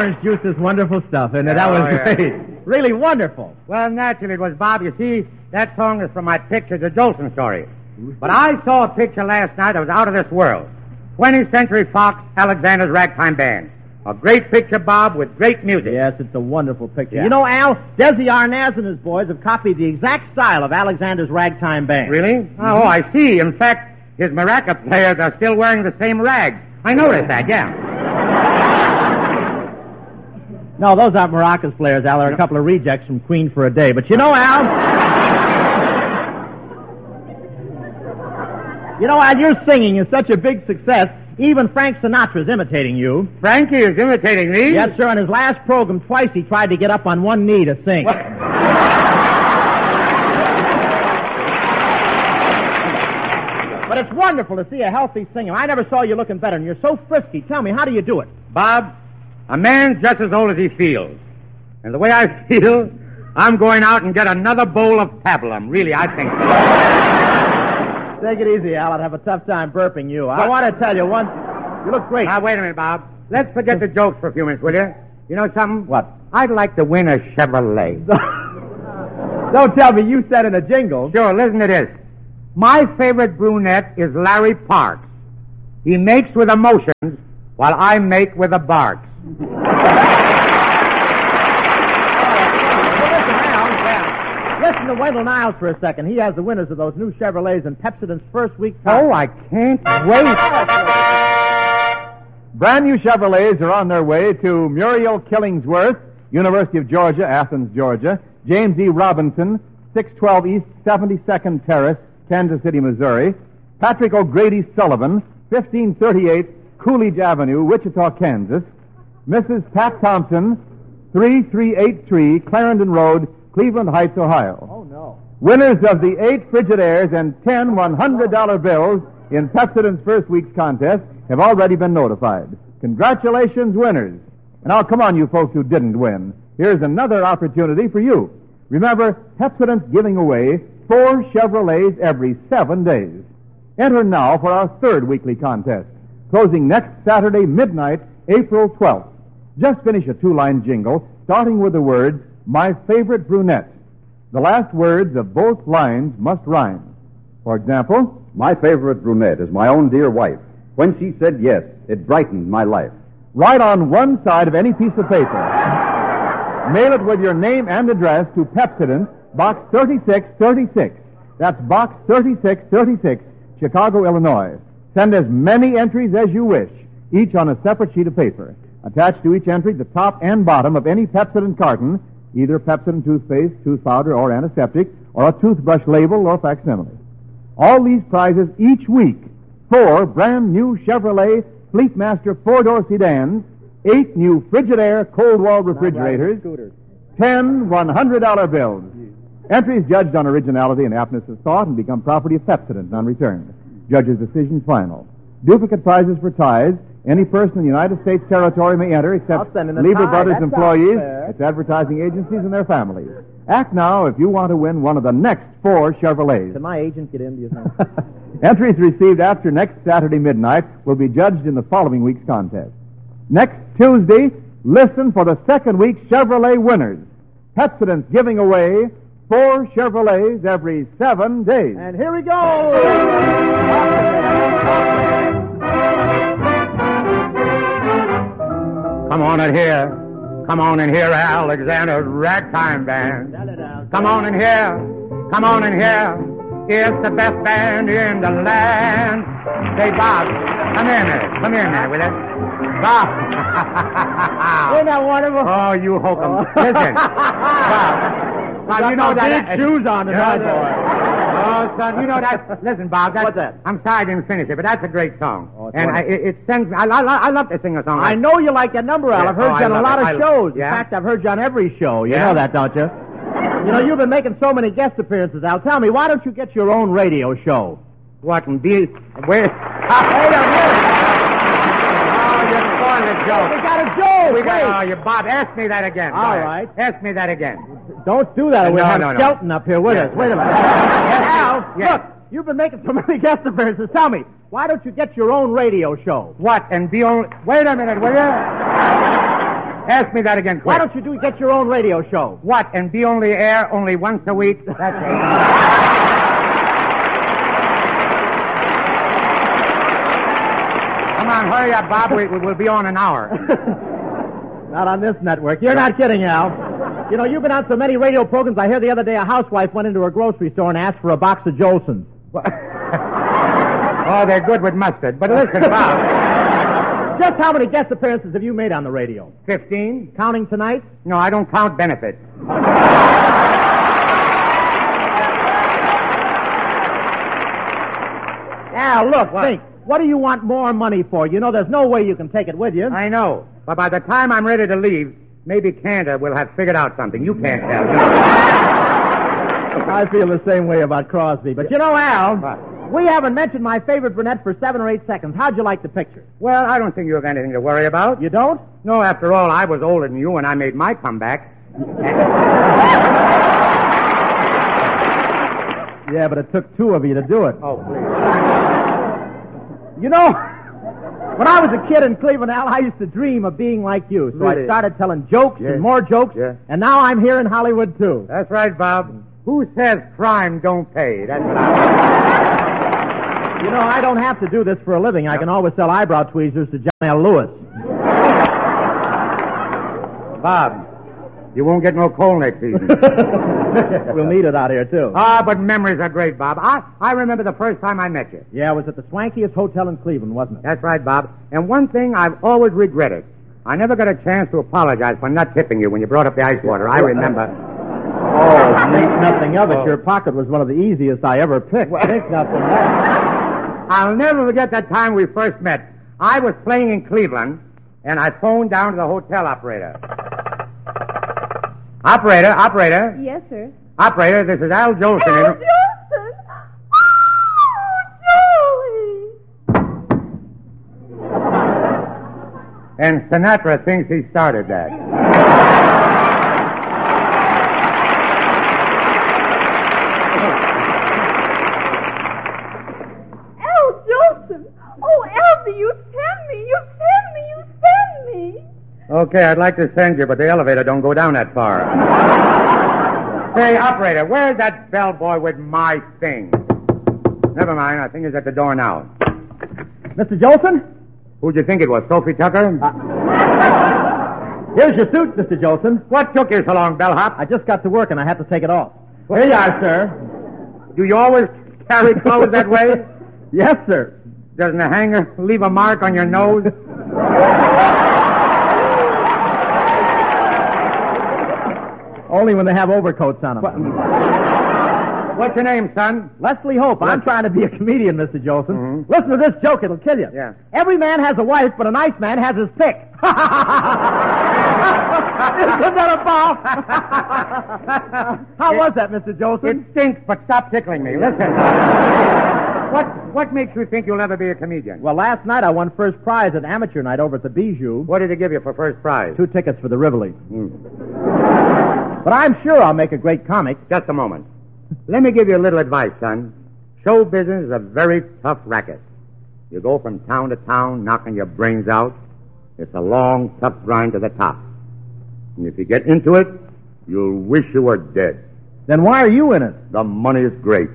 orange juice is wonderful stuff, isn't it? That was great. Really wonderful. Well, naturally it was, Bob. You see, that song is from my picture, The Jolson Story. But I saw a picture last night that was out of this world. 20th Century Fox, Alexander's Ragtime Band. A great picture, Bob, with great music. Yes, it's a wonderful picture. Yeah. You know, Al, Desi Arnaz and his boys have copied the exact style of Alexander's Ragtime Band. Really? Mm-hmm. Oh, I see. In fact, his maraca players are still wearing the same rags. I noticed that, yeah. No, those aren't maracas players, Al. They're a couple of rejects from Queen for a Day. But you know, Al... You know, Al, your singing is such a big success, even Frank Sinatra's imitating you. Frankie is imitating me? Yes, sir. On his last program, twice he tried to get up on one knee to sing. What? But it's wonderful to see a healthy singer. I never saw you looking better, and you're so frisky. Tell me, how do you do it? Bob, a man's just as old as he feels. And the way I feel, I'm going out and get another bowl of pablum. Really, I think so. Take it easy, Al. I'd have a tough time burping you. I want to tell you one... You look great. Now, wait a minute, Bob. Let's forget the jokes for a few minutes, will you? You know something? What? I'd like to win a Chevrolet. Don't tell me you said in a jingle. Sure, listen to this. My favorite brunette is Larry Parks. He makes with emotions while I make with the barks. Listen to Wendell Niles for a second. He has the winners of those new Chevrolets in Pepsodent's first week. Oh, I can't wait. Brand new Chevrolets are on their way to Muriel Killingsworth, University of Georgia, Athens, Georgia. James E. Robinson, 612 East 72nd Terrace, Kansas City, Missouri. Patrick O'Grady Sullivan, 1538 Coolidge Avenue, Wichita, Kansas. Mrs. Pat Thompson, 3383 Clarendon Road, Cleveland Heights, Ohio. Oh, no. Winners of the 8 Frigidaires and 10 $100 bills in Pepsodent's first week's contest have already been notified. Congratulations, winners. And now, come on, you folks who didn't win. Here's another opportunity for you. Remember, Pepsodent's giving away 4 Chevrolets every 7 days. Enter now for our third weekly contest, closing next Saturday midnight, April 12th. Just finish a 2-line jingle, starting with the words, "My favorite brunette." The last words of both lines must rhyme. For example, My favorite brunette is my own dear wife. When she said yes, it brightened my life. write on one side of any piece of paper. Mail it with your name and address to Pepsodent, Box 3636. That's Box 3636, Chicago, Illinois. Send as many entries as you wish, each on a separate sheet of paper. Attach to each entry the top and bottom of any Pepsodent carton, either Pepsodent toothpaste, tooth powder, or antiseptic, or a toothbrush label or facsimile. All these prizes each week: 4 brand new Chevrolet Fleetmaster 4-door sedans, 8 new Frigidaire cold wall refrigerators, 10 $100 bills. Entries judged on originality and aptness of thought and become property of Pepsodent on return. Judge's decision final. Duplicate prizes for ties. Any person in the United States territory may enter except Lever Brothers employees, its advertising agencies, and their families. Act now if you want to win one of the next 4 Chevrolets. Can my agent get in, do you think? Entries received after next Saturday midnight will be judged in the following week's contest. Next Tuesday, listen for the second week's Chevrolet winners. Pepsodent's giving away 4 Chevrolets every 7 days. And here we go! Come on in here. Come on in here, Alexander's Ragtime Band. Come on in here. Come on in here. It's the best band in the land. Say, Bob, come here a minute. Come here a minute with it. Bob. Isn't that wonderful? Oh, you hokum. Listen. Bob, you know that... big shoes on tonight, boy. Oh, son, you know that... Listen, Bob, that's... What's that? I'm sorry I didn't finish it, but that's a great song. Oh, it's and it sends... I love to sing a song. I know you like that number, Al. Yeah, I've heard you on a lot of shows. Yeah? In fact, I've heard you on every show. You Yeah? know that, don't you? You know, you've been making so many guest appearances, Al. Tell me, why don't you get your own radio show? What, and be... Where... Wait a minute. Oh, you're spoiling the joke. We got a joke. Wait. Bob, ask me that again. All right. Ask me that again. Don't do that. We'll have No. Skelton up here with Yeah. us. Wait a minute. Al, Yeah. look, you've been making so many guest appearances. Tell me, why don't you get your own radio show? What, and be only... Wait a minute, will you? Ask me that again, quick. Why don't you get your own radio show? What, and be on the air only once a week? That's it. Come on, hurry up, Bob. We'll be on an hour. Not on this network. You're not kidding, Al. You know, you've been on so many radio programs. I heard the other day a housewife went into a grocery store and asked for a box of Jolsons. Oh, they're good with mustard. But listen, Bob. Just how many guest appearances have you made on the radio? 15. Counting tonight? No, I don't count benefits. Al, look, think. What do you want more money for? You know there's no way you can take it with you. I know. But by the time I'm ready to leave, maybe Canada will have figured out something. You can't tell. I feel the same way about Crosby. But you know, Al, we haven't mentioned my favorite brunette for 7 or 8 seconds. How'd you like the picture? Well, I don't think you have anything to worry about. You don't? No, after all, I was older than you when I made my comeback. Yeah, but it took 2 of you to do it. Oh, please. You know, when I was a kid in Cleveland, Al, I used to dream of being like you. So Really? I started telling jokes and more jokes, and now I'm here in Hollywood, too. That's right, Bob. Who says crime don't pay? That's what You know, I don't have to do this for a living. I can always sell eyebrow tweezers to John L. Lewis. Bob, you won't get no cold next season. We'll need it out here, too. But memories are great, Bob. I remember the first time I met you. Yeah, it was at the swankiest hotel in Cleveland, wasn't it? That's right, Bob. And one thing I've always regretted. I never got a chance to apologize for not tipping you when you brought up the ice water. I remember. Oh, think nothing of it. Your pocket was one of the easiest I ever picked. Think nothing of it. I'll never forget that time we first met. I was playing in Cleveland, and I phoned down to the hotel operator. Operator. Yes, sir. Operator, this is Al Jolson. Al Jolson! Oh, Joey! And Sinatra thinks he started that. Al Jolson! Oh, Elsie, you send me! You send me! You send me! Okay, I'd like to send you, but the elevator don't go down that far. Say, operator, where's that bellboy with my thing? Never mind, I think he's at the door now. Mr. Jolson? Who'd you think it was, Sophie Tucker? Here's your suit, Mr. Jolson. What took you so long, bellhop? I just got to work and I had to take it off. Here you are, sir. Do you always carry clothes that way? Yes, sir. Doesn't the hanger leave a mark on your nose? Only when they have overcoats on them. What's your name, son? Leslie Hope. I'm trying to be a comedian, Mr. Jolson. Mm-hmm. Listen to this joke. It'll kill you. Yeah. Every man has a wife, but a nice man has his pick. Isn't that a bomb? How was that, Mr. Jolson? It stinks, but stop tickling me. Listen. What makes you think you'll ever be a comedian? Well, last night I won first prize at amateur night over at the Bijou. What did they give you for first prize? 2 tickets for the Rivoli. But I'm sure I'll make a great comic. Just a moment. Let me give you a little advice, son. Show business is a very tough racket. You go from town to town, knocking your brains out. It's a long, tough grind to the top. And if you get into it, you'll wish you were dead. Then why are you in it? The money's great.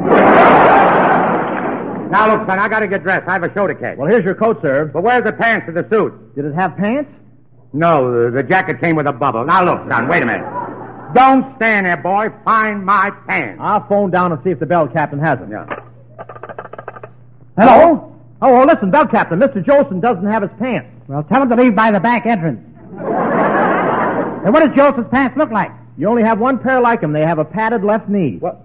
Now, look, son, I gotta get dressed. I have a show to catch. Well, here's your coat, sir. But where's the pants to the suit? Did it have pants? No, the jacket came with a bubble. Now, look, son, wait a minute. Don't stand there, boy. Find my pants. I'll phone down and see if the bell captain has them. Yeah. Hello? Oh, listen, bell captain, Mr. Jolson doesn't have his pants. Well, tell him to leave by the back entrance. And what does Jolson's pants look like? You only have one pair like them. They have a padded left knee. What?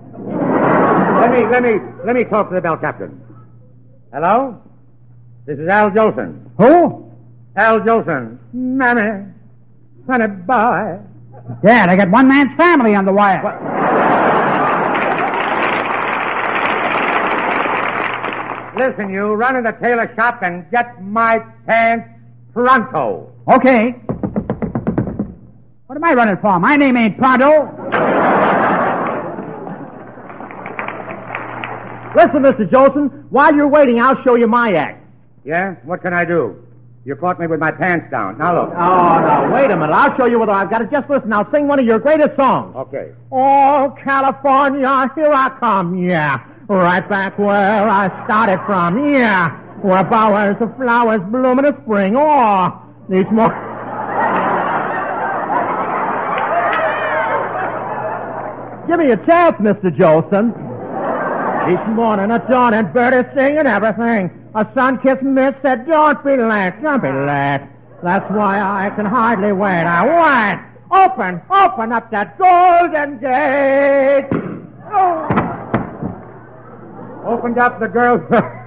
Let me talk to the bell captain. Hello? This is Al Jolson. Who? Al Jolson. Mammy. Honey, boy. Dad, I got one man's family on the wire. What? Listen, you run to the tailor shop and get my pants pronto. Okay. What am I running for? My name ain't Pronto. Listen, Mr. Jolson, while you're waiting, I'll show you my act. Yeah? What can I do? You caught me with my pants down. Now look. Oh, no, wait a minute. I'll show you whether I've got it. Just listen. I'll sing one of your greatest songs. Okay. Oh, California, here I come, yeah. Right back where I started from, yeah. Where bowers of flowers bloom in the spring. Oh, these more... Give me a chance, Mr. Jolson. Each morning a dawn and birdies singing everything. A sun-kissed mist said, don't be late, don't be late. That's why I can hardly wait. I wait. Open up that golden gate. Oh. Opened up the girl's...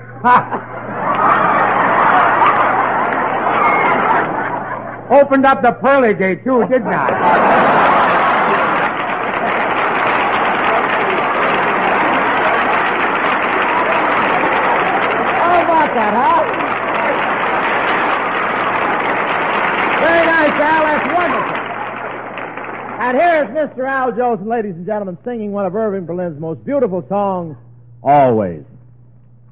Opened up the pearly gate, too, didn't I? That, huh? Very nice, Al. That's wonderful. And here's Mr. Al Jolson, ladies and gentlemen, singing one of Irving Berlin's most beautiful songs, Always.